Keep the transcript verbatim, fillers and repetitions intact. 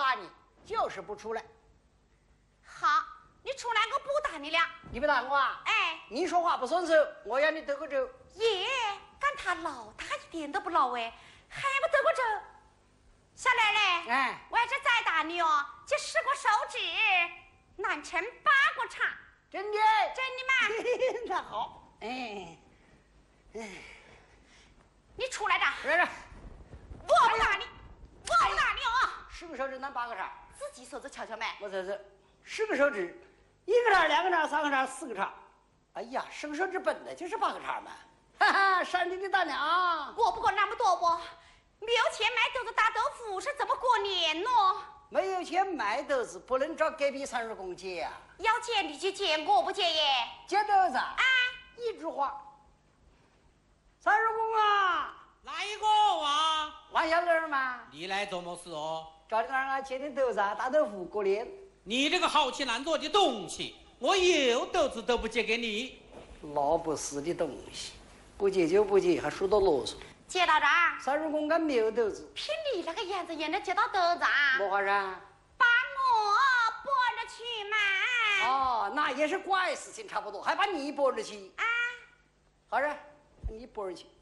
打你，就是不出来。 好，你出来我不打你了。 你不打我啊？ 哎， 你说话不顺手，我要你得个咒。 耶，干他老，他一点都不老哎，还不得个咒？小奶奶， 哎， 我这再打你哦，就十个手指难成八个叉。 真的？ 真的吗？ 那好，哎，哎， 你出来着？ 来来， 我不打你，我不打你哦。 十个手指能八个叉？ 自己手指瞧瞧没？ 我这是十个手指，一个叉、两个叉、三个叉、四个叉。哎呀，十个手指本来就是八个叉嘛。哈哈，山顶的大娘， 过不过那么多不？没有钱买豆子打豆腐是怎么过年呢？ 没有钱买豆子，不能找隔壁三叔公借呀、啊。 要借你就借，我不借耶。 借豆子啊？一句话。三叔公啊， 哪一个啊？ 王小二嘛。 你来做么事哦？ 找你让俺借点豆子啊，打豆腐过年。 你这个好吃懒做的东西，我有豆子都不借给你。 老不死的东西，不借就不借，还说到啰嗦。 借到这儿， 三叔公俺没有豆子。 凭你那个样子也能借到豆子啊？ 没话噻。 把我拨着去嘛。 哦，那也是怪事情差不多，还把你拨着去啊？ 好着，你拨着去。